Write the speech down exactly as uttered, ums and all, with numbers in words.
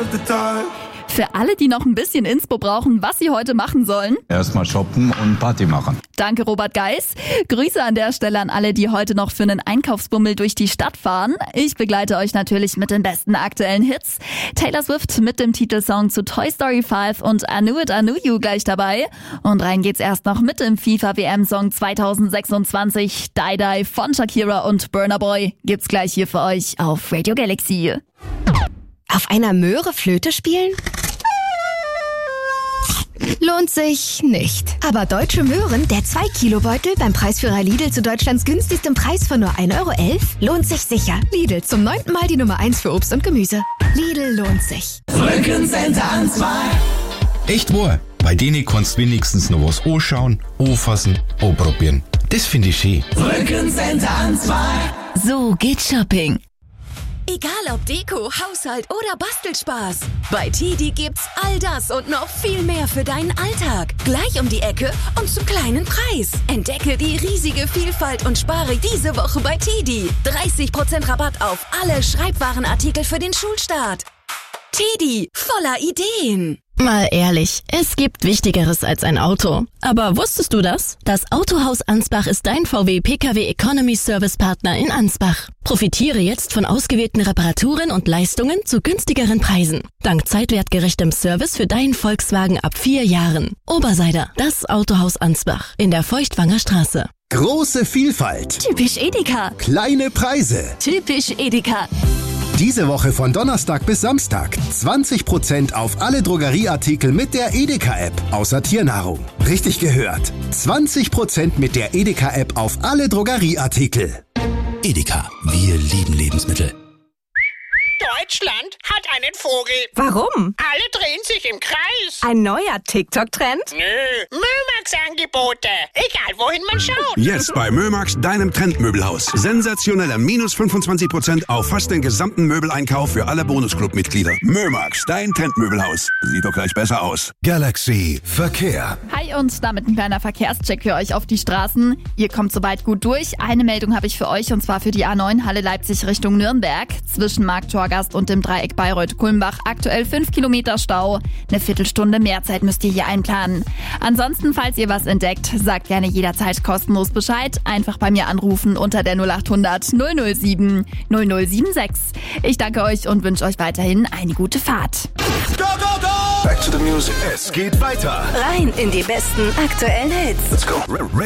the time. Für alle, die noch ein bisschen Inspo brauchen, was sie heute machen sollen. Erstmal shoppen und Party machen. Danke, Robert Geis. Grüße an der Stelle an alle, die heute noch für einen Einkaufsbummel durch die Stadt fahren. Ich begleite euch natürlich mit den besten aktuellen Hits. Taylor Swift mit dem Titelsong zu Toy Story fünf und I Knew It, I Knew You gleich dabei. Und rein geht's erst noch mit dem FIFA-W M-Song zwanzig sechsundzwanzig. Die Die von Shakira und Burna Boy gibt's gleich hier für euch auf Radio Galaxy. Auf einer Möhre Flöte spielen? Lohnt sich nicht. Aber Deutsche Möhren, der zwei Kilo Beutel beim Preisführer Lidl zu Deutschlands günstigstem Preis von nur ein Euro elf, lohnt sich sicher. Lidl, zum neunten Mal die Nummer eins für Obst und Gemüse. Lidl lohnt sich. Rückencenter an zwei. Echt wahr. Bei denen kannst du wenigstens noch was anschauen, anfassen, anprobieren. Das finde ich schön. Rückencenter an zwei. So geht Shopping. Egal ob Deko, Haushalt oder Bastelspaß. Bei Tidi gibt's all das und noch viel mehr für deinen Alltag. Gleich um die Ecke und zum kleinen Preis. Entdecke die riesige Vielfalt und spare diese Woche bei Tidi. dreißig Prozent Rabatt auf alle Schreibwarenartikel für den Schulstart. Tidi, voller Ideen. Mal ehrlich, es gibt Wichtigeres als ein Auto. Aber wusstest du das? Das Autohaus Ansbach ist dein V W P K W Economy Service Partner in Ansbach. Profitiere jetzt von ausgewählten Reparaturen und Leistungen zu günstigeren Preisen. Dank zeitwertgerechtem Service für deinen Volkswagen ab vier Jahren. Oberseider, das Autohaus Ansbach in der Feuchtwanger Straße. Große Vielfalt. Typisch Edeka. Kleine Preise. Typisch Edeka. Diese Woche von Donnerstag bis Samstag zwanzig Prozent auf alle Drogerieartikel mit der Edeka-App, außer Tiernahrung. Richtig gehört. zwanzig Prozent mit der Edeka-App auf alle Drogerieartikel. Edeka, wir lieben Lebensmittel. Deutschland hat einen Vogel. Warum? Alle drehen sich im Kreis. Ein neuer TikTok-Trend? Nö, Mömax-Angebote. Egal, wohin man schaut. Jetzt bei Mömax, deinem Trendmöbelhaus. Sensationelle minus fünfundzwanzig Prozent auf fast den gesamten Möbeleinkauf für alle Bonusclub-Mitglieder. Mömax, dein Trendmöbelhaus. Sieht doch gleich besser aus. Galaxy Verkehr. Hi und damit ein kleiner Verkehrscheck für euch auf die Straßen. Ihr kommt soweit gut durch. Eine Meldung habe ich für euch und zwar für die A neun Halle Leipzig Richtung Nürnberg. Zwischen Markttorgast und dem Dreieck Bayreuth-Kulmbach aktuell fünf Kilometer Stau. Eine Viertelstunde mehr Zeit müsst ihr hier einplanen. Ansonsten, falls ihr was entdeckt, sagt gerne jederzeit kostenlos Bescheid. Einfach bei mir anrufen unter der null acht hundert null null sieben null null sieben sechs. Ich danke euch und wünsche euch weiterhin eine gute Fahrt. Go, go, go! Back to the music. Es geht weiter. Rein in die besten aktuellen Hits. Let's go.